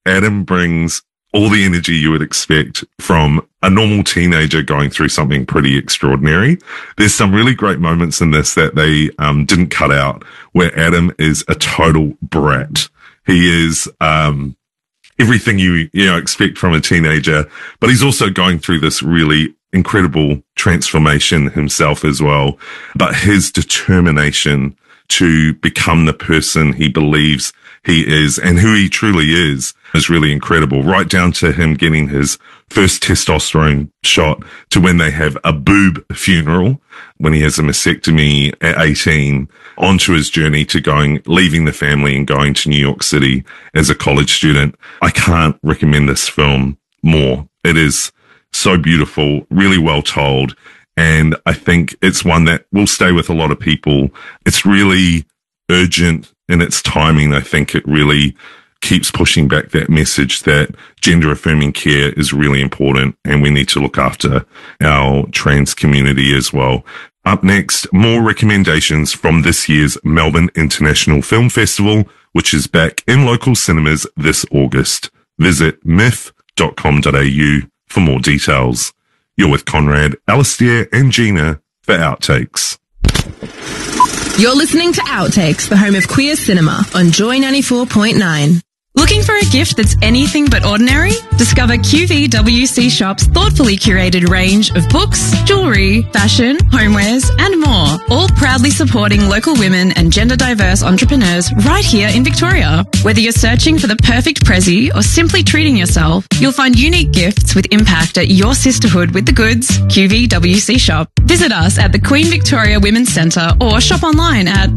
Adam brings all the energy you would expect from a normal teenager going through something pretty extraordinary. There's some really great moments in this that they didn't cut out, where Adam is a total brat. He is everything you expect from a teenager, but he's also going through this really incredible transformation himself as well. But his determination to become the person he believes he is and who he truly is really incredible, right down to him getting his first testosterone shot, to when they have a boob funeral, when he has a mastectomy at 18, onto his journey to leaving the family and going to New York City as a college student. I can't recommend this film more. It is so beautiful, really well told. And I think it's one that will stay with a lot of people. It's really urgent in its timing. I think it really keeps pushing back that message that gender affirming care is really important, and we need to look after our trans community as well. Up next, more recommendations from this year's Melbourne International Film Festival, which is back in local cinemas this August. Visit myth.com.au for more details. You're with Conrad, Alastair and Gina for Outtakes. You're listening to Outtakes, the home of queer cinema on Joy 94.9. Looking for a gift that's anything but ordinary? Discover QVWC Shop's thoughtfully curated range of books, jewellery, fashion, homewares and more, all proudly supporting local women and gender diverse entrepreneurs right here in Victoria. Whether you're searching for the perfect prezi or simply treating yourself, you'll find unique gifts with impact at your sisterhood with the goods, QVWC Shop. Visit us at the Queen Victoria Women's Centre or shop online at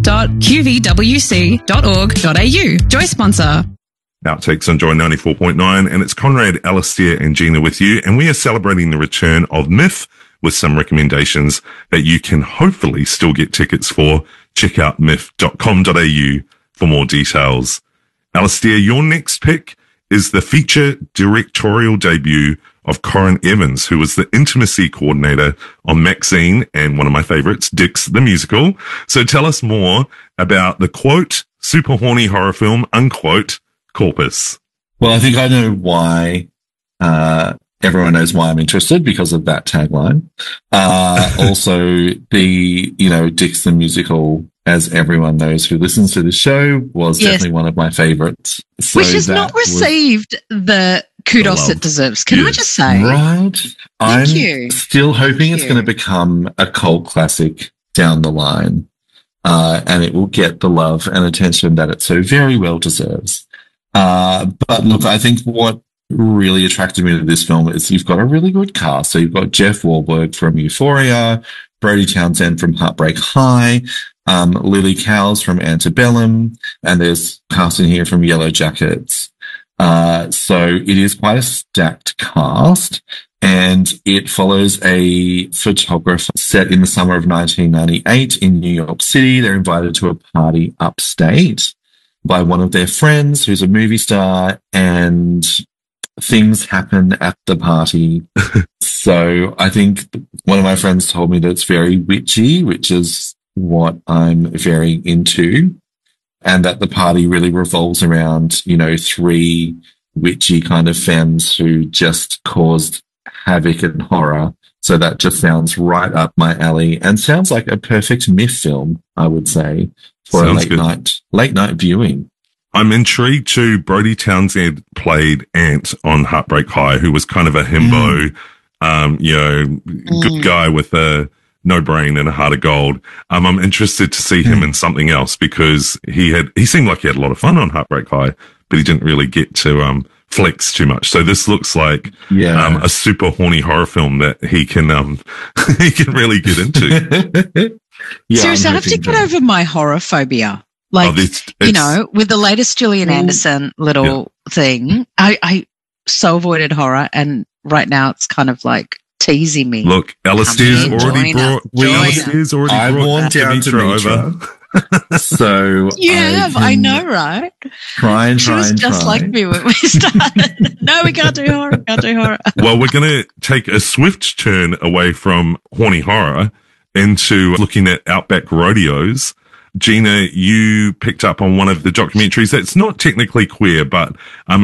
shop.qvwc.org.au. Joy sponsor. Outtakes on Joy 94.9, and it's Conrad, Alastair and Gina with you, and we are celebrating the return of Myth with some recommendations that you can hopefully still get tickets for. Check out myth.com.au for more details. Alastair, your next pick is the feature directorial debut of Corin Evans, who was the intimacy coordinator on Maxine and one of my favorites, Dix the Musical. So tell us more about the quote, super horny horror film, unquote, Corpus. Well, I think I know why. Everyone knows why I'm interested, because of that tagline. Also, Dix the Musical, as everyone knows who listens to the show, was definitely one of my favorites. So which has not received the kudos it deserves. Can I just say? Right. I'm still hoping it's going to become a cult classic down the line. And it will get the love and attention that it so very well deserves. But look, I think what really attracted me to this film is you've got a really good cast. So you've got Jeff Wahlberg from Euphoria, Brodie Townsend from Heartbreak High, Lily Cowles from Antebellum, and there's casting here from Yellow Jackets. So it is quite a stacked cast, and it follows a photographer set in the summer of 1998 in New York City. They're invited to a party upstate by one of their friends who's a movie star, and things happen at the party. So I think one of my friends told me that it's very witchy, which is what I'm very into, and that the party really revolves around, three witchy kind of femmes who just caused havoc and horror. So that just sounds right up my alley and sounds like a perfect myth film, I would say, for a late night viewing. I'm intrigued too. Brodie Townsend played Ant on Heartbreak High, who was kind of a himbo, good guy with a no brain and a heart of gold. I'm interested to see him in something else, because he seemed like he had a lot of fun on Heartbreak High, but he didn't really get to flex too much. So this looks like a super horny horror film that he can really get into. Seriously, I have to get over my horror phobia. Like, with the latest Gillian Anderson little thing, I so avoided horror, and right now it's kind of like teasing me. Look, Alastair's already brought down Dimitra over. So you have, I know, right? She was just like me when we started. No, we can't do horror. Well, we're going to take a swift turn away from horny horror into looking at outback rodeos. Gina, you picked up on one of the documentaries that's not technically queer, but